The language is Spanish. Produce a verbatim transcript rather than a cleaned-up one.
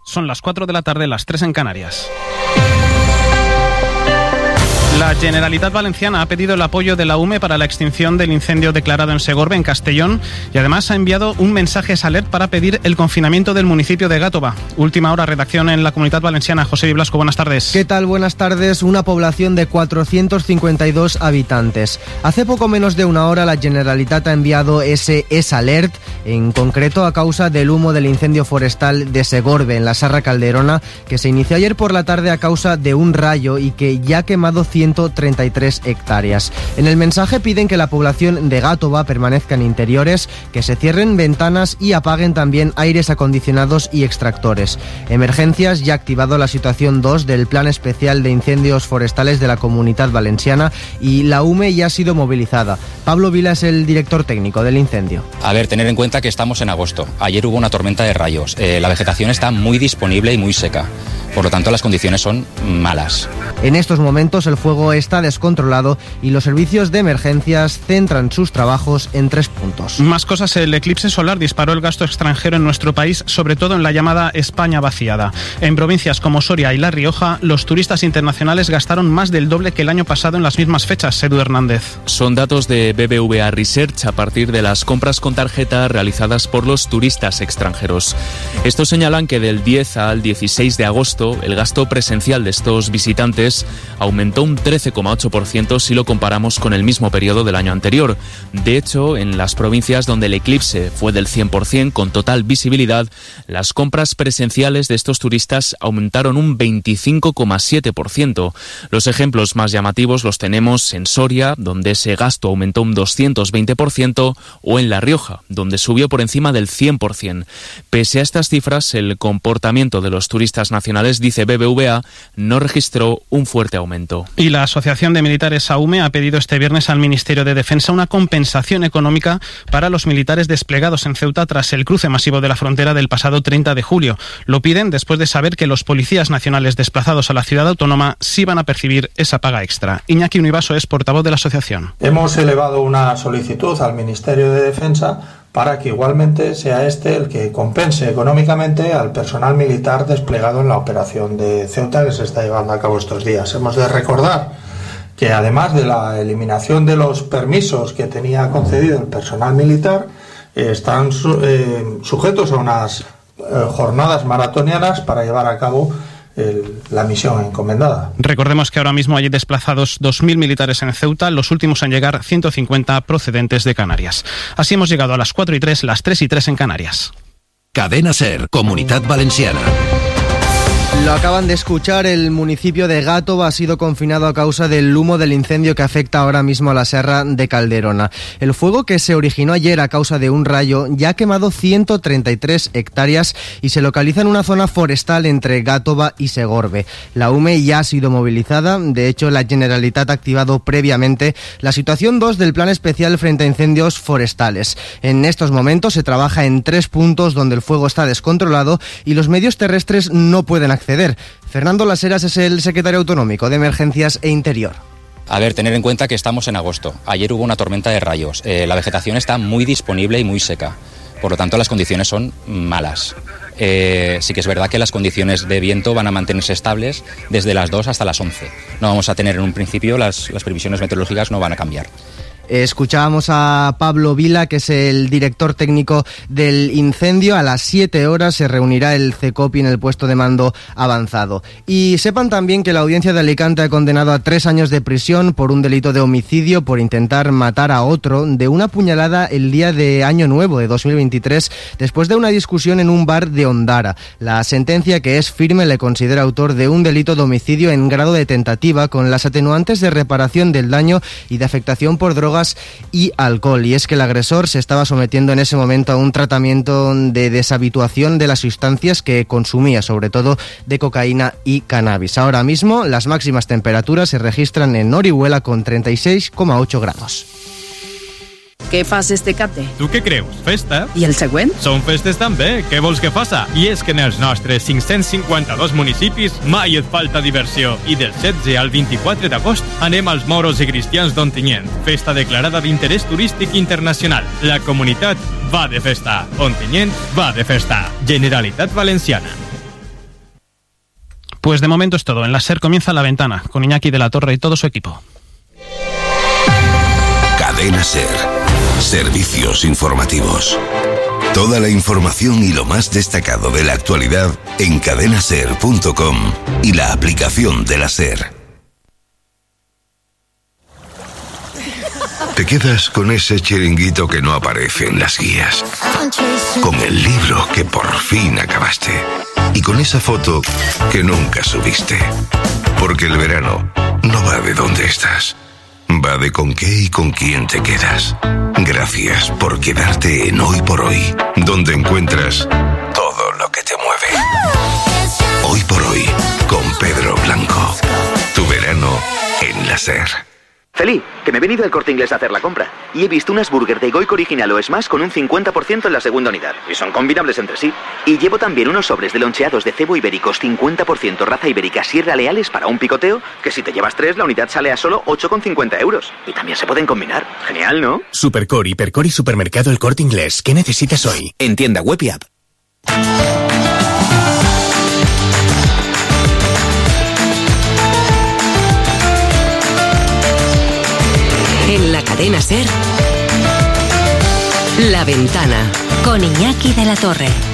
Son las cuatro de la tarde, las tres en Canarias. La Generalitat Valenciana ha pedido el apoyo de la U M E para la extinción del incendio declarado en Segorbe, en Castellón, y además ha enviado un mensaje a Alert para pedir el confinamiento del municipio de Gàtova. Última hora, redacción en la Comunitat Valenciana. José Blasco, buenas tardes. ¿Qué tal? Buenas tardes. Una población de cuatrocientos cincuenta y dos habitantes. Hace poco menos de una hora la Generalitat ha enviado ese Es Alert, en concreto a causa del humo del incendio forestal de Segorbe, en la Serra Calderona, que se inició ayer por la tarde a causa de un rayo y que ya ha quemado ciento treinta y tres hectáreas. En el mensaje piden que la población de Gàtova permanezca en interiores, que se cierren ventanas y apaguen también aires acondicionados y extractores. Emergencias ya ha activado la situación dos del Plan Especial de Incendios Forestales de la Comunitat Valenciana y la U M E ya ha sido movilizada. Pablo Vila es el director técnico del incendio. A ver, tener en cuenta que estamos en agosto. Ayer hubo una tormenta de rayos. Eh, la vegetación está muy disponible y muy seca. Por lo tanto, las condiciones son malas. En estos momentos el fuego está descontrolado y los servicios de emergencias centran sus trabajos en tres puntos. Más cosas. El eclipse solar disparó el gasto extranjero en nuestro país, sobre todo en la llamada España vaciada. En provincias como Soria y La Rioja, los turistas internacionales gastaron más del doble que el año pasado en las mismas fechas. Edu Hernández. Son datos de B B V A Research a partir de las compras con tarjeta realizadas por los turistas extranjeros. Estos señalan que del diez al dieciséis de agosto el gasto presencial de estos visitantes aumentó un trece coma ocho por ciento si lo comparamos con el mismo periodo del año anterior. De hecho, en las provincias donde el eclipse fue del cien por ciento con total visibilidad, las compras presenciales de estos turistas aumentaron un veinticinco coma siete por ciento. Los ejemplos más llamativos los tenemos en Soria, donde ese gasto aumentó un doscientos veinte por ciento, o en La Rioja, donde subió por encima del cien por ciento. Pese a estas cifras, el comportamiento de los turistas nacionales, dice B B V A, no registró un fuerte aumento. Y la Asociación de Militares A U M E ha pedido este viernes al Ministerio de Defensa una compensación económica para los militares desplegados en Ceuta tras el cruce masivo de la frontera del pasado treinta de julio. Lo piden después de saber que los policías nacionales desplazados a la ciudad autónoma sí van a percibir esa paga extra. Iñaki Univaso es portavoz de la asociación. Hemos elevado una solicitud al Ministerio de Defensa para que igualmente sea este el que compense económicamente al personal militar desplegado en la operación de Ceuta que se está llevando a cabo estos días. Hemos de recordar que además de la eliminación de los permisos que tenía concedido el personal militar, eh, están su, eh, sujetos a unas eh, jornadas maratonianas para llevar a cabo El, la misión encomendada. Recordemos que ahora mismo hay desplazados dos mil militares en Ceuta, los últimos en llegar ciento cincuenta procedentes de Canarias. Así hemos llegado a las cuatro y tres, las tres y tres en Canarias. Cadena SER, Comunitat Valenciana. Lo acaban de escuchar, el municipio de Gàtova ha sido confinado a causa del humo del incendio que afecta ahora mismo a la Serra de Calderona. El fuego, que se originó ayer a causa de un rayo, ya ha quemado ciento treinta y tres hectáreas y se localiza en una zona forestal entre Gàtova y Segorbe. La U M E ya ha sido movilizada. De hecho, la Generalitat ha activado previamente la situación dos del Plan Especial frente a incendios forestales. En estos momentos se trabaja en tres puntos donde el fuego está descontrolado y los medios terrestres no pueden acceder. Fernando Las Heras es el secretario autonómico de Emergencias e Interior. A ver, tener en cuenta que estamos en agosto. Ayer hubo una tormenta de rayos. Eh, la vegetación está muy disponible y muy seca. Por lo tanto, las condiciones son malas. Eh, sí que es verdad que las condiciones de viento van a mantenerse estables desde las dos hasta las once. No vamos a tener en un principio, las, las previsiones meteorológicas no van a cambiar. Escuchábamos a Pablo Vila, que es el director técnico del incendio. A las siete horas se reunirá el CECOPI en el puesto de mando avanzado. Y sepan también que la audiencia de Alicante ha condenado a tres años de prisión por un delito de homicidio por intentar matar a otro de una puñalada el día de Año Nuevo de dos mil veintitrés, después de una discusión en un bar de Ondara. La sentencia, que es firme, le considera autor de un delito de homicidio en grado de tentativa con las atenuantes de reparación del daño y de afectación por drogas y alcohol. Y es que el agresor se estaba sometiendo en ese momento a un tratamiento de deshabituación de las sustancias que consumía, sobre todo de cocaína y cannabis. Ahora mismo las máximas temperaturas se registran en Orihuela con treinta y seis coma ocho grados. Què fas este capte? Tu què creus? Festa? I el següent? Són festes també, què vols que faça? I és que en els nostres cinc-cents cinquanta-dos municipis mai et falta diversió. I del setze al vint-i-quatre d'agost anem als Moros i Cristians d'Ontinyent, festa declarada d'interès turístic internacional. La comunitat va de festa. Ontinyent va de festa. Generalitat Valenciana. Pues de momento es todo. En la SER comienza La Ventana, con Iñaki de la Torre y todo su equipo. Cadena SER. Servicios informativos. Toda la información y lo más destacado de la actualidad en cadena ser punto com y la aplicación de la SER. Te quedas con ese chiringuito que no aparece en las guías, con el libro que por fin acabaste y con esa foto que nunca subiste. Porque el verano no va de dónde estás, va de con qué y con quién te quedas. Gracias por quedarte en Hoy por Hoy, donde encuentras todo lo que te mueve. Hoy por Hoy, con Pedro Blanco. Tu verano en la SER. Feli, que me he venido al Corte Inglés a hacer la compra y he visto unas burger de Goico original o Smash con un cincuenta por ciento en la segunda unidad y son combinables entre sí. Y llevo también unos sobres de loncheados de cebo ibéricos cincuenta por ciento raza ibérica Sierra Leales para un picoteo, que si te llevas tres la unidad sale a solo ocho con cincuenta euros. Y también se pueden combinar. Genial, ¿no? Supercore, Hipercore y Supermercado El Corte Inglés. ¿Qué necesitas hoy? En tienda web y app. En la cadena SER, La Ventana, con Iñaki de la Torre.